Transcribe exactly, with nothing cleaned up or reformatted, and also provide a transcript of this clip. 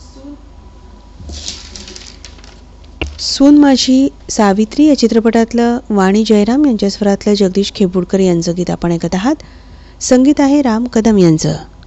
सून माझी सावित्री या चित्रपटातलं वाणी जयराम यांच्या स्वरातलं जगदीश खेबुडकर यांचं गीत आपण ऐकत आहात. संगीत आहे राम कदम यांचं.